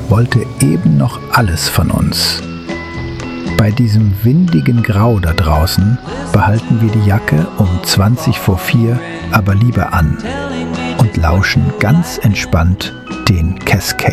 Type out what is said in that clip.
wollte eben noch alles von uns. Bei diesem windigen Grau da draußen behalten wir die Jacke um 3:20 aber lieber an und lauschen ganz entspannt den Cascade.